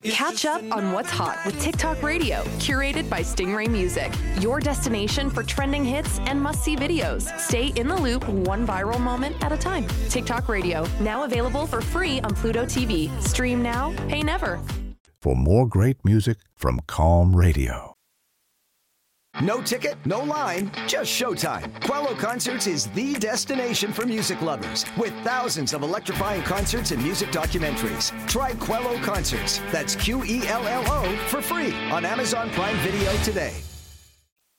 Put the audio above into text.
Catch up on what's hot with TikTok Radio, curated by Stingray Music. Your destination for trending hits and must-see videos. Stay in the loop, one viral moment at a time. TikTok Radio, now available for free on Pluto TV. Stream now, pay never. For more great music from Calm Radio. No ticket, no line, just showtime. Quello Concerts is the destination for music lovers, with thousands of electrifying concerts and music documentaries. Try Quello Concerts, that's Quello, for free on Amazon Prime Video today.